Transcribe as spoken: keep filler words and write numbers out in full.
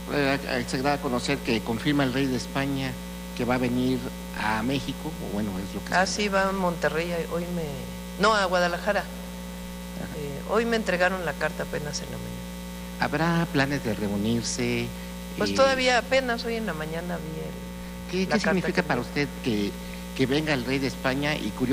eh, se da a conocer que confirma el rey de España que va a venir a México, o bueno, es lo que... Ah, se... sí, va a Monterrey, hoy me... No, a Guadalajara. Eh, hoy me entregaron la carta apenas en la mañana. ¿Habrá planes de reunirse? Pues eh... todavía apenas hoy en la mañana vi el... ¿Qué, ¿qué significa para usted que, que venga el rey de España y curiosamente